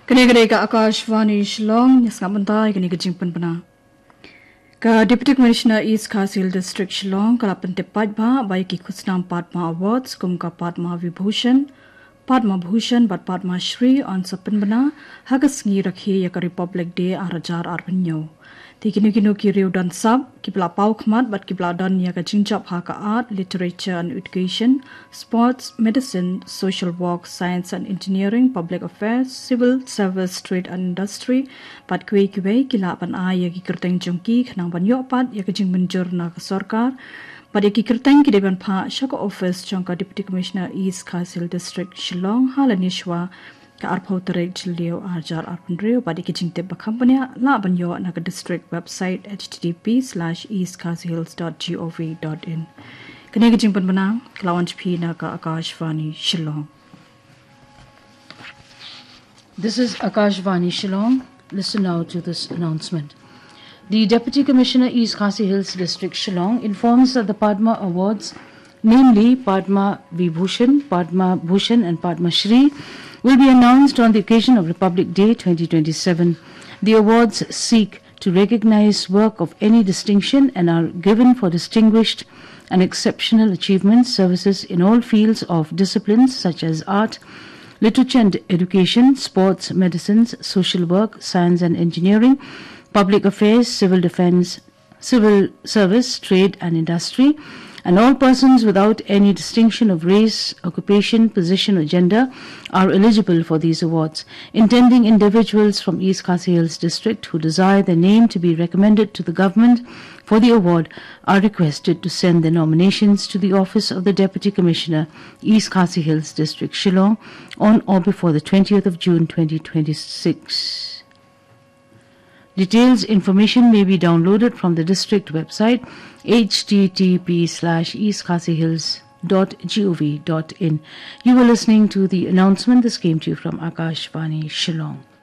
Kaniga Akashvani Shillong, Yaskabanta, Kaniga Jimpanpana. Ka Deputy Commissioner East Kharsail District Shillong, Kalapante Padma, Baiki Kusnam Padma Awards, Kumka Padma Vibhushan, Padma Bhushan, but Padma Shri on Sapanbana, Hagasngi Rakhi Yaka Republic Day Arajar Arbanyo. Tikinukinu Kiriu Dan Sab, Kipla Paukmat, but Kipla Dan Yaka Jinjab Haka Art, Literature and Education, Sports, Medicine, Social Work, Science and Engineering, Public Affairs, Civil Service, Trade and Industry, but Kwe Kilapan A Yaki Kurtang Junki, Kanang Banyopat, Yakajing Banjur Naka Sorkar, but Yaki Kurtang Kideban Pa, Shaka Office, Chonka Deputy Commissioner East Kharsail District, Shillong, Halanishwa, Ka Arpautere Chilio Arjar Arpandreo, but Ikijing Teba Company, Labanyo, Naga District website, http:/eastkharsails.gov.in. Kanegajing Panbana, Klawanch P. Naka Akashvani Shillong. This is Akashvani Shillong. Listen now to this announcement. The Deputy Commissioner East Kharsail District Shillong informs that the Padma Awards, namely Padma Vibhushan, Padma Bhushan and Padma Shri, will be announced on the occasion of Republic Day 2027. The awards seek to recognize work of any distinction and are given for distinguished and exceptional achievements, services in all fields of disciplines such as art, literature and education, sports, medicines, social work, science and engineering, public affairs, civil defense, civil service, trade and industry, and all persons without any distinction of race, occupation, position or gender are eligible for these awards. Intending individuals from East Kharsail District who desire their name to be recommended to the government for the award are requested to send their nominations to the office of the Deputy Commissioner, East Kharsail District, Shillong, on or before the 20th of June 2026. Details information may be downloaded from the district website http:/eastkharsails.gov.in. You were listening to the announcement. This came to you from Akashvani Shillong.